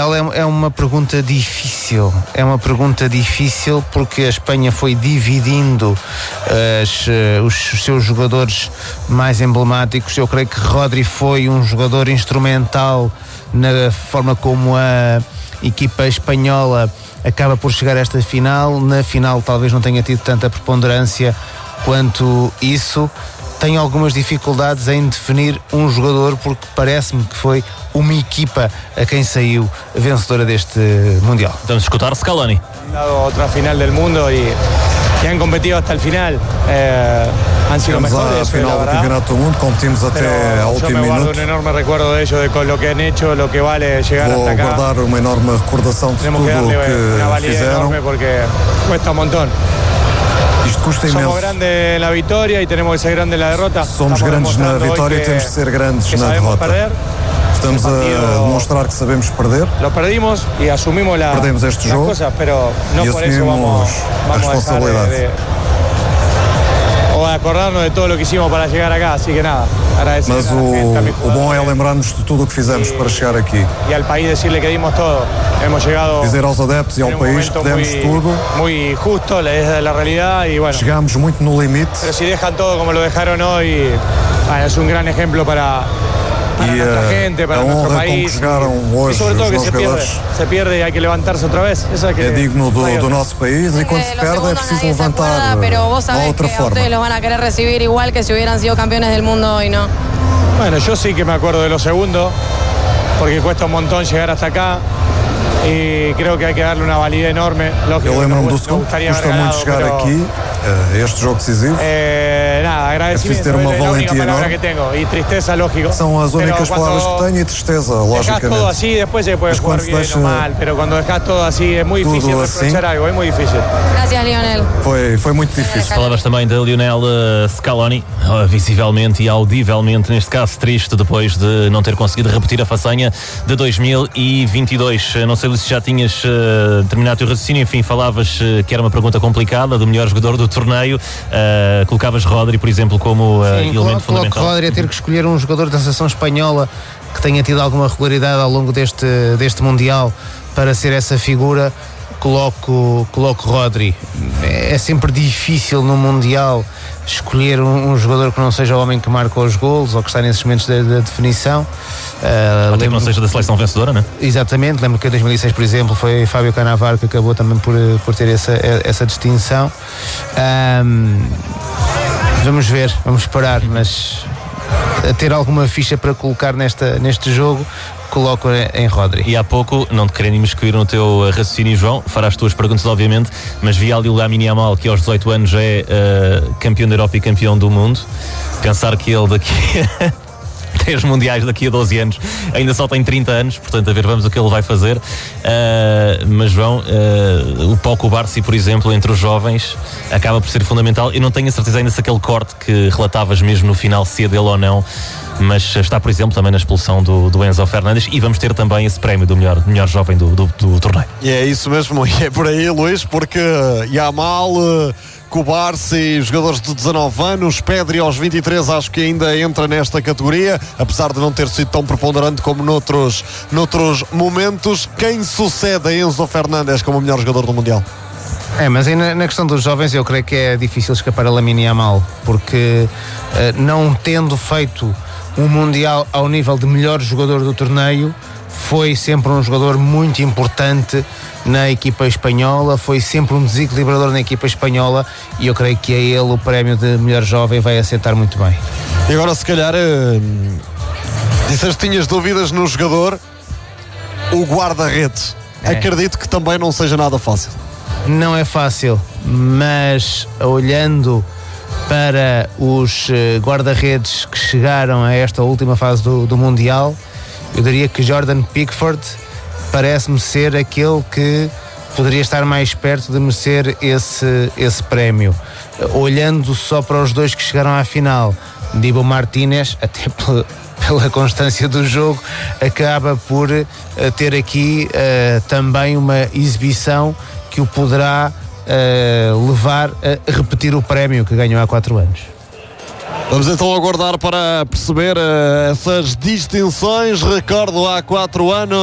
Mundial é uma pergunta difícil. É uma pergunta difícil porque a Espanha foi dividindo os seus jogadores mais emblemáticos. Eu creio que Rodri foi um jogador instrumental na forma como a equipa espanhola acaba por chegar a esta final. Na final talvez não tenha tido tanta preponderância quanto isso. Tenho algumas dificuldades em definir um jogador porque parece-me que foi uma equipa a quem saiu vencedora deste Mundial. Vamos escutar Scaloni. Outra final do mundo e han competido até o final. Han sido mejores. A final do Campeonato do Mundo, competimos até ao último minuto. Eu guardo um enorme recuerdo de ellos, de lo que han hecho, lo que vale chegar hasta acá. Vou guardar uma enorme recordação de tudo o que fizeram. Porque cuesta um montão. Isto custa imenso. Somos grandes na vitória e temos que ser grandes na derrota. Somos grandes na vitória e temos de ser grandes na derrota. Estamos a demonstrar que sabemos perder. Lo perdimos e assumimos perdemos este jogo cosas, pero no e por eso vamos a responsabilidade. Ou acordarnos de todo o que hicimos para chegar acá, assim que nada. Mas o bom é lembrarmos de tudo o que fizemos para chegar aqui. E ao país dizer-lhe que dimos todo. Hemos chegado. Dizer aos adeptos e ao país que demos tudo. Muito justo, é a realidade e bueno. Chegámos muito no limite. Pero si dejan todo como lo dejaron hoy, es un gran ejemplo para nuestra gente, para nuestro país. Hoje, y sobre todo que se pierde y hay que levantarse otra vez. É digno do nosso país e quando se perde é preciso levantar de outra forma. Ustedes los van a querer recibir igual que si hubieran sido campeones del mundo hoy, ¿no? Bueno, yo sí que me acuerdo de los segundos, porque cuesta un montón llegar hasta acá. E creo que hay que darle uma validez enorme. Eu lembro-me do segundo, custa muito chegar aqui, este jogo decisivo. Nada, agradecimento, ter uma valentia enorme. Que tenho. E tristeza, lógico. São as únicas palavras que tenho e tristeza, logicamente. Dejas todo assim, depois se pode jugar bien ou mal, pero quando dejas todo assim é muito difícil reprochar algo, é muito difícil. Gracias, Lionel. Foi muito difícil. Palavras também de Lionel Scaloni, visivelmente e audivelmente, neste caso triste, depois de não ter conseguido repetir a façanha de 2022. Não sei se já tinhas terminado o teu raciocínio, enfim, falavas que era uma pergunta complicada do melhor jogador do torneio, colocavas Rodri, por exemplo, como elemento fundamental. Rodri a ter que escolher um jogador da seleção espanhola que tenha tido alguma regularidade ao longo deste Mundial para ser essa figura. Coloco Rodri. É sempre difícil no Mundial escolher um jogador que não seja o homem que marca os golos ou que está nesses momentos da definição. Até que não seja da seleção vencedora, né? Exatamente, lembro que em 2006, por exemplo, foi Fábio Cannavaro que acabou também por ter essa distinção. Vamos ver, vamos esperar, mas a ter alguma ficha para colocar neste jogo, coloco em Rodri. E há pouco, não te querendo imiscuir no teu raciocínio, João, farás tuas perguntas obviamente, mas vi ali o Lamine Yamal, que aos 18 anos é campeão da Europa e campeão do mundo. Pensar que ele daqui 10 mundiais daqui a 12 anos ainda só tem 30 anos, portanto a ver, vamos o que ele vai fazer. Mas João, o Pau Barsi, por exemplo, entre os jovens acaba por ser fundamental. Eu não tenho a certeza ainda se aquele corte que relatavas mesmo no final se é dele ou não, mas está, por exemplo, também na expulsão do Enzo Fernandes, e vamos ter também esse prémio do melhor jovem do torneio. E é isso mesmo, e é por aí, Luís, porque Yamal, Cubarsi, jogadores de 19 anos, Pedri aos 23 acho que ainda entra nesta categoria, apesar de não ter sido tão preponderante como noutros momentos. Quem sucede a Enzo Fernandes como o melhor jogador do Mundial? Mas aí na questão dos jovens eu creio que é difícil escapar a Lamine Yamal, porque não tendo feito um Mundial ao nível de melhor jogador do torneio, foi sempre um jogador muito importante na equipa espanhola, foi sempre um desequilibrador na equipa espanhola, e eu creio que a ele o prémio de melhor jovem vai assentar muito bem. E agora, se calhar, disseste que tinhas dúvidas no jogador, o guarda-redes. Acredito que também não seja nada fácil. Não é fácil, mas olhando para os guarda-redes que chegaram a esta última fase do Mundial, eu diria que Jordan Pickford parece-me ser aquele que poderia estar mais perto de merecer esse prémio. Olhando só para os dois que chegaram à final, Dibu Martínez, até pela constância do jogo, acaba por ter aqui também uma exibição que o poderá levar a repetir o prémio que ganhou há 4 anos. Vamos então aguardar para perceber essas distinções. Recordo, há 4 anos